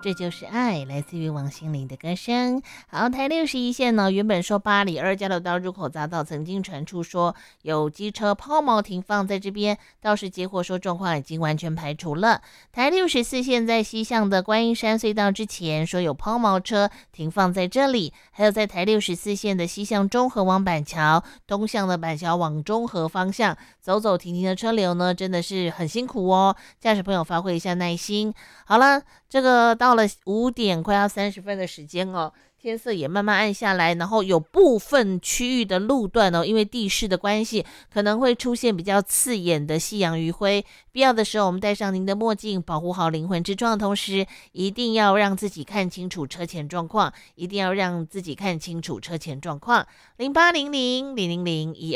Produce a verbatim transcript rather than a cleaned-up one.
这就是爱，来自于王心凌的歌声。好，台六十一线呢，原本说八里二交流道入口匝道曾经传出说有机车抛锚停放在这边，倒是结果说状况已经完全排除了。台六十四线在西向的观音山隧道之前说有抛锚车停放在这里，还有在台六十四线的西向中和往板桥，东向的板桥往中和方向走走停停的车流呢，真的是很辛苦哦，驾驶朋友发挥一下耐心。好了，这个到了五点快要三十分的时间哦，天色也慢慢暗下来，然后有部分区域的路段哦，因为地势的关系，可能会出现比较刺眼的夕阳余晖。必要的时候，我们戴上您的墨镜，保护好灵魂之窗的同时，一定要让自己看清楚车前状况，一定要让自己看清楚车前状况。零八零零零零零一